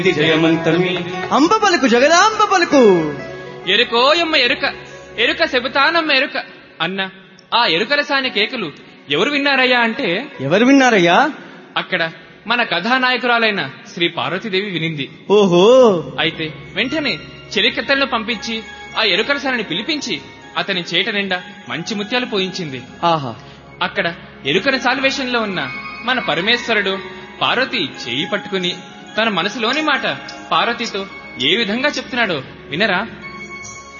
జయమంతమి అంబ పలుకు జగదాంబ పలుకు. ఎరుకోయమ్మ ఎరుక, ఎరుక చెబుతానమ్మ ఎరుక అన్న ఆ ఎరుక రసాయన కేకలు ఎవరు విన్నారయ్యా అంటే, ఎవరు విన్నారయ్యా? అక్కడ మన కథానాయకురాలైన శ్రీ పార్వతీదేవి వినింది. ఓహో. అయితే వెంటనే చెలికత్తెలను పంపించి ఆ ఎరుక రసాయని పిలిపించి అతని చేట నిండా మంచి ముత్యాలు పోయించింది. ఆహా. అక్కడ ఎరుకన సాల్వేషన్లో ఉన్న మన పరమేశ్వరుడు పార్వతి చేయి పట్టుకుని తన మనసులోని మాట పార్వతితో ఏ విధంగా చెప్తున్నాడో వినరా?